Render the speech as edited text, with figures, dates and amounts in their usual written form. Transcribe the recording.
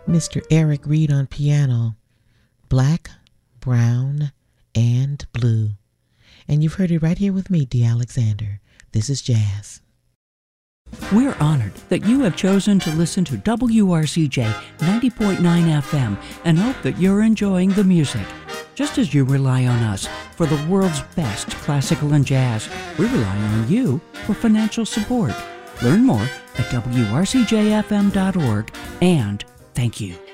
Mr. Eric Reed on piano, Black, Brown, and Blue. And you've heard it right here with me, Dee Alexander. This is Jazz. We're honored that you have chosen to listen to WRCJ 90.9 FM and hope that you're enjoying the music. Just as you rely on us for the world's best classical and jazz, we rely on you for financial support. Learn more at WRCJFM.org, and thank you.